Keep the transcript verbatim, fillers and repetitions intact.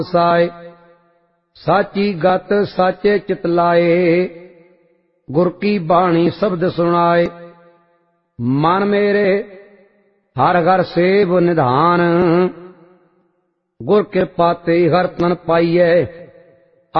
ਸਾਏ। ਸਾਚੀ ਗਤ ਸਾਚੇ ਚਿਤ ਲਾਏ, ਗੁਰ ਕੀ ਬਾਣੀ ਸ਼ਬਦ ਸੁਣਾਏ। ਮਨ ਮੇਰੇ ਹਰ ਘਰ ਸੇਵ ਨਿਧਾਨ, ਗੁਰ ਕਿਰਪਾ ਤੇ ਹਰ ਤਨ ਪਾਈਐ।